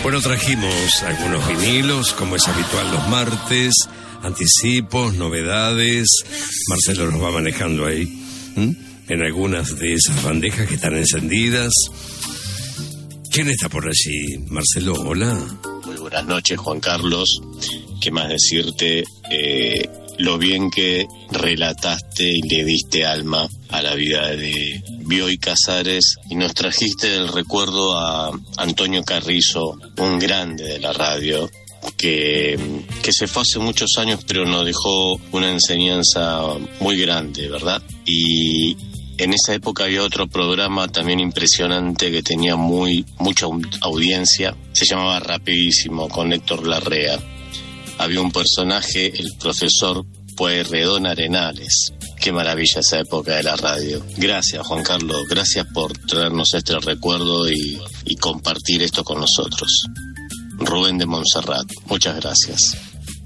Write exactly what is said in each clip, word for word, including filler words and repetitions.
Bueno, trajimos algunos vinilos, como es habitual los martes, anticipos, novedades. Marcelo los va manejando ahí, ¿m? en algunas de esas bandejas que están encendidas. ¿Quién está por allí? Marcelo, hola. Muy buenas noches, Juan Carlos. ¿Qué más decirte? Eh, lo bien que relataste y le diste alma a la vida de Bioy Casares y nos trajiste el recuerdo a Antonio Carrizo, un grande de la radio, que, que se fue hace muchos años, pero nos dejó una enseñanza muy grande, ¿verdad? Y en esa época había otro programa también impresionante que tenía muy mucha audiencia, se llamaba Rapidísimo, con Héctor Larrea. Había un personaje, el profesor Pueyrredón Arenales. Qué maravilla esa época de la radio. Gracias, Juan Carlos, gracias por traernos este recuerdo y, y compartir esto con nosotros. Rubén de Montserrat, muchas gracias.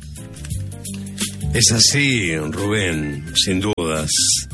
Es así, Rubén, sin dudas.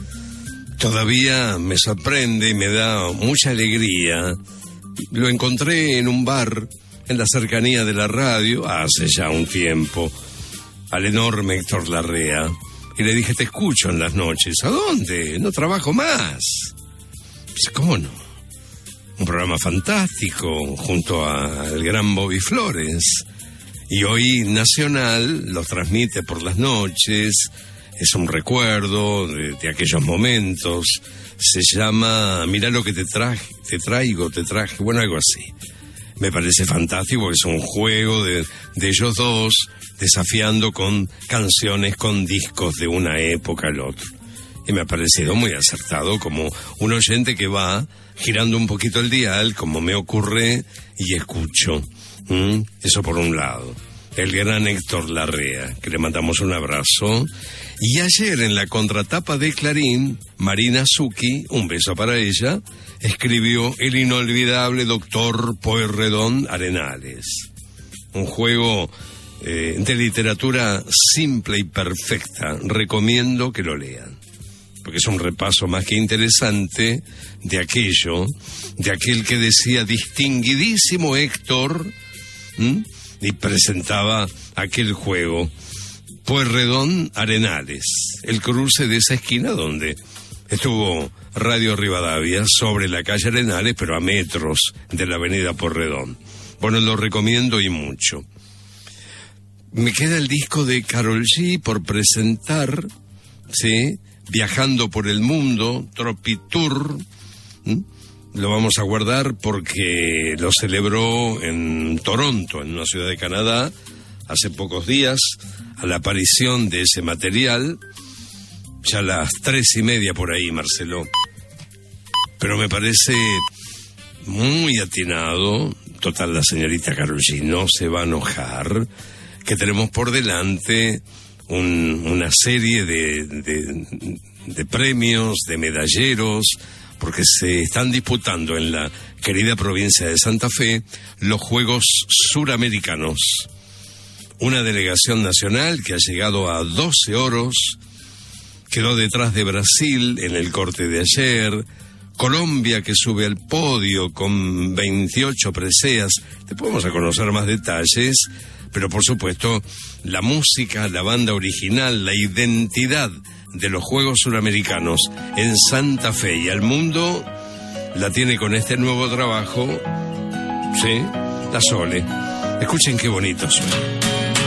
Todavía me sorprende y me da mucha alegría. Lo encontré en un bar en la cercanía de la radio hace ya un tiempo, al enorme Héctor Larrea, y le dije, te escucho en las noches. ¿A dónde? No trabajo más. Pues, ¿cómo no? Un programa fantástico junto al gran Bobby Flores, y hoy Nacional lo transmite por las noches. Es un recuerdo de, de aquellos momentos. Se llama Mirá lo que te traje, te traigo, te traje, bueno, algo así. Me parece fantástico, es un juego de, de ellos dos desafiando con canciones, con discos de una época al otro. Y me ha parecido muy acertado, como un oyente que va girando un poquito el dial, como me ocurre, y escucho. ¿Mm? Eso por un lado. El gran Héctor Larrea, que le mandamos un abrazo. Y ayer en la contratapa de Clarín, Marina Zucchi, un beso para ella, escribió el inolvidable doctor Pueyrredón Arenales. Un juego eh, de literatura simple y perfecta. Recomiendo que lo lean, porque es un repaso más que interesante de aquello, de aquel que decía distinguidísimo Héctor, ¿m? y presentaba aquel juego. Pueyrredón Arenales, el cruce de esa esquina donde estuvo Radio Rivadavia, sobre la calle Arenales, pero a metros de la avenida Pueyrredón. Bueno, lo recomiendo y mucho. Me queda el disco de Karol G por presentar, ¿sí? Viajando por el mundo, Tropitour. ¿Mm? Lo vamos a guardar porque lo celebró en Toronto, en una ciudad de Canadá, hace pocos días, a la aparición de ese material, ya a las tres y media por ahí, Marcelo. Pero me parece muy atinado, total, la señorita Karol G no se va a enojar, que tenemos por delante un, una serie de, de, de premios, de medalleros, porque se están disputando en la querida provincia de Santa Fe los Juegos Suramericanos. Una delegación nacional que ha llegado a doce oros, quedó detrás de Brasil en el corte de ayer, Colombia que sube al podio con veintiocho preseas. Te podemos a conocer más detalles, pero por supuesto la música, la banda original, la identidad de los Juegos Suramericanos en Santa Fe y al mundo la tiene con este nuevo trabajo, ¿sí? La Sole. Escuchen qué bonito suena.